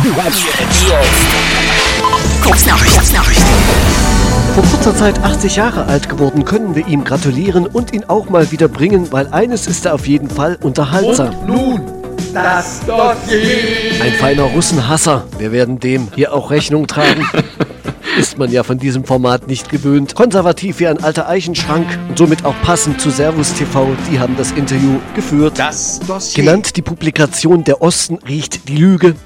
Kurznachrichten. Vor kurzer Zeit 80 Jahre alt geworden, können wir ihm gratulieren und ihn auch mal wieder bringen, weil eines ist er auf jeden Fall unterhaltsam. Und nun das Dossier. Ein feiner Russenhasser. Wir werden dem hier auch Rechnung tragen. Ist man ja von diesem Format nicht gewöhnt. Konservativ wie ein alter Eichenschrank und somit auch passend zu Servus TV. Die haben das Interview geführt. Das Dossier. Genannt die Publikation Der Osten riecht die Lüge.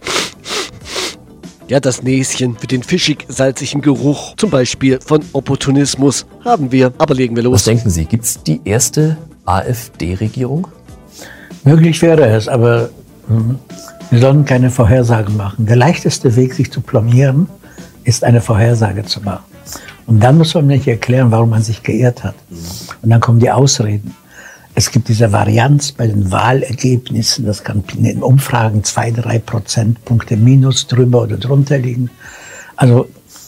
Ja, das Näschen für den fischig-salzigen Geruch, zum Beispiel von Opportunismus, haben wir. Aber legen wir los. Was denken Sie, gibt es die erste AfD-Regierung? Möglich wäre es, aber wir sollen keine Vorhersagen machen. Der leichteste Weg, sich zu blamieren, ist eine Vorhersage zu machen. Und dann muss man nicht erklären, warum man sich geirrt hat. Und dann kommen die Ausreden. Es gibt diese Varianz bei den Wahlergebnissen, das kann in den Umfragen 2-3 Prozentpunkte minus drüber oder drunter liegen. Also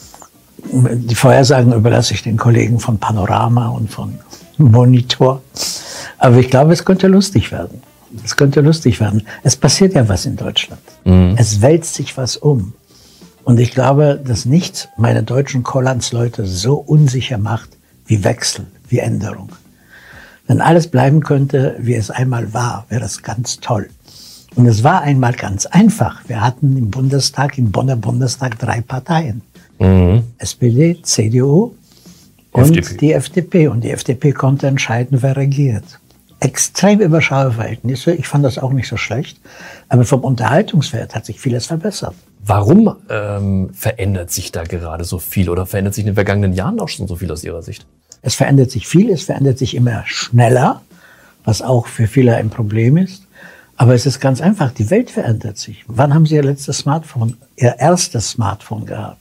die Vorhersagen überlasse ich den Kollegen von Panorama und von Monitor. Aber ich glaube, es könnte lustig werden. Es könnte lustig werden. Es passiert ja was in Deutschland. Es wälzt sich was um. Und ich glaube, dass nichts meine deutschen Kollandsleute so unsicher macht wie Wechsel, wie Änderung. Wenn alles bleiben könnte, wie es einmal war, wäre das ganz toll. Und es war einmal ganz einfach. Wir hatten im Bundestag, im Bonner Bundestag 3 Parteien. SPD, CDU und FDP. die FDP. Und die FDP konnte entscheiden, wer regiert. Extrem überschaubare Verhältnisse. Ich fand das auch nicht so schlecht. Aber vom Unterhaltungswert hat sich vieles verbessert. Warum verändert sich da gerade so viel oder verändert sich in den vergangenen Jahren auch schon so viel aus Ihrer Sicht? Es verändert sich viel, es verändert sich immer schneller, was auch für viele ein Problem ist. Aber es ist ganz einfach, die Welt verändert sich. Wann haben Sie Ihr erstes Smartphone gehabt?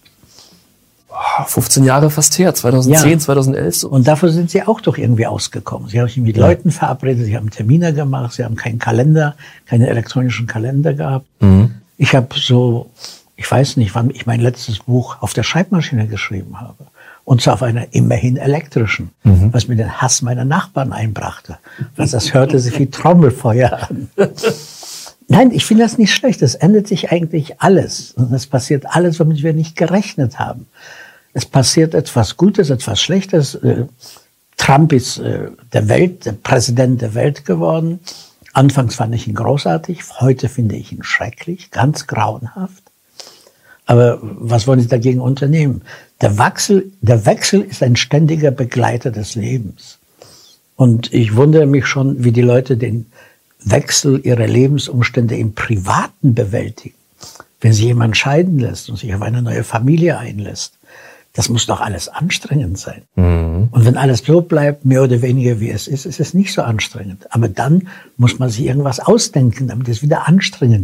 15 Jahre fast her, 2010, Ja. 2011 so. Und davor sind Sie auch doch irgendwie ausgekommen. Sie haben sich mit Leuten verabredet, Sie haben Termine gemacht, Sie haben keinen Kalender, keinen elektronischen Kalender gehabt. Ich habe ich weiß nicht, wann ich mein letztes Buch auf der Schreibmaschine geschrieben habe. Und zwar auf einer immerhin elektrischen, was mir den Hass meiner Nachbarn einbrachte. Weil das hörte sich wie Trommelfeuer an. Nein, ich finde das nicht schlecht. Es ändert sich eigentlich alles. Und es passiert alles, womit wir nicht gerechnet haben. Es passiert etwas Gutes, etwas Schlechtes. Trump ist der Präsident der Welt geworden. Anfangs fand ich ihn großartig. Heute finde ich ihn schrecklich, ganz grauenhaft. Aber was wollen Sie dagegen unternehmen? Der Wechsel ist ein ständiger Begleiter des Lebens. Und ich wundere mich schon, wie die Leute den Wechsel ihrer Lebensumstände im Privaten bewältigen. Wenn sich jemand scheiden lässt und sich auf eine neue Familie einlässt, das muss doch alles anstrengend sein. Und wenn alles so bleibt, mehr oder weniger wie es ist es nicht so anstrengend. Aber dann muss man sich irgendwas ausdenken, damit es wieder anstrengend